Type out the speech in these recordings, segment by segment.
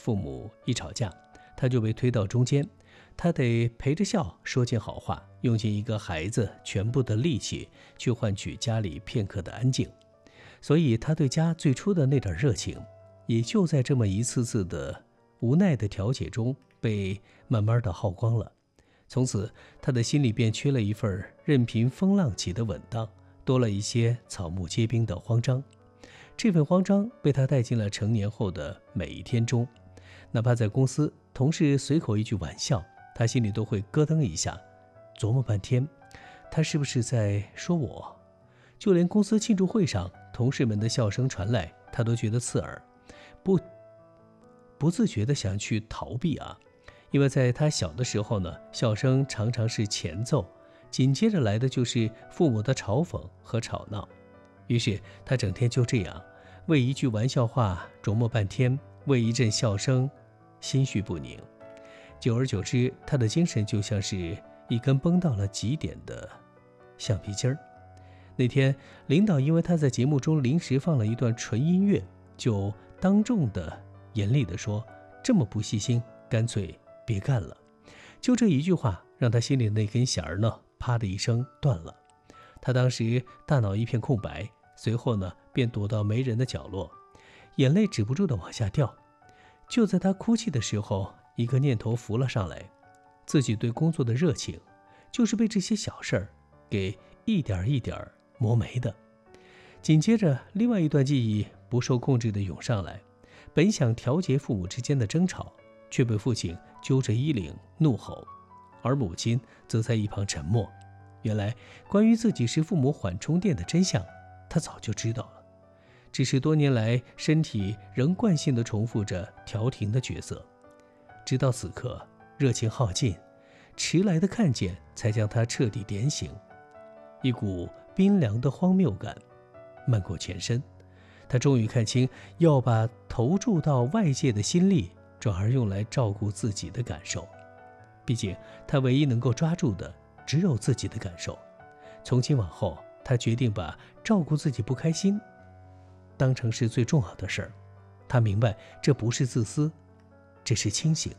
父母一吵架，他就被推到中间，他得陪着笑，说尽好话，用尽一个孩子全部的力气去换取家里片刻的安静。所以他对家最初的那点热情，也就在这么一次次的无奈的调解中被慢慢的耗光了。从此他的心里便缺了一份任凭风浪起的稳当，多了一些草木皆兵的慌张。这份慌张被他带进了成年后的每一天中，哪怕在公司同事随口一句玩笑，他心里都会咯噔一下，琢磨半天，他是不是在说我？就连公司庆祝会上同事们的笑声传来，他都觉得刺耳，不自觉地想去逃避啊。因为在他小的时候呢，笑声常常是前奏，紧接着来的就是父母的嘲讽和吵闹。于是他整天就这样，为一句玩笑话琢磨半天，为一阵笑声心绪不宁。久而久之，他的精神就像是一根绷到了极点的橡皮筋儿。那天领导因为他在节目中临时放了一段纯音乐，就当众的严厉地说，这么不细心，干脆别干了。就这一句话，让他心里那根弦儿呢，啪的一声断了。他当时大脑一片空白，随后呢便躲到没人的角落，眼泪止不住的往下掉。就在他哭泣的时候，一个念头浮了上来，自己对工作的热情就是被这些小事儿给一点一点磨没的。紧接着另外一段记忆不受控制的涌上来，本想调节父母之间的争吵，却被父亲揪着衣领怒吼，而母亲则在一旁沉默。原来关于自己是父母缓冲垫的真相，他早就知道了，只是多年来身体仍惯性地重复着调停的角色。直到此刻，热情耗尽，迟来的看见才将他彻底点醒。一股冰凉的荒谬感漫过全身，他终于看清，要把投注到外界的心力转而用来照顾自己的感受。毕竟他唯一能够抓住的只有自己的感受。从今往后，他决定把照顾自己不开心当成是最重要的事儿。他明白这不是自私，这是清醒。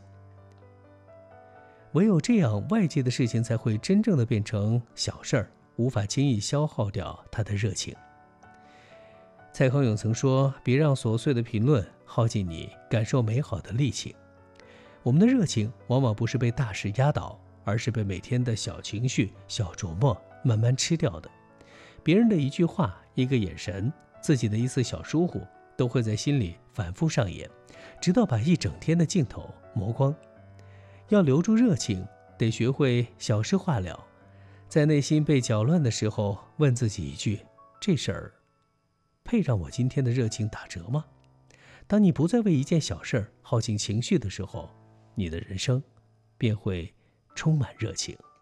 唯有这样，外界的事情才会真正的变成小事儿，无法轻易消耗掉他的热情。蔡康永曾说，别让琐碎的评论耗尽你感受美好的力气。我们的热情往往不是被大事压倒，而是被每天的小情绪、小琢磨慢慢吃掉的。别人的一句话、一个眼神、自己的一次小疏忽，都会在心里反复上演，直到把一整天的劲头磨光。要留住热情，得学会小事化了。在内心被搅乱的时候，问自己一句，这事儿配让我今天的热情打折吗？当你不再为一件小事耗尽情绪的时候，你的人生便会充满热情。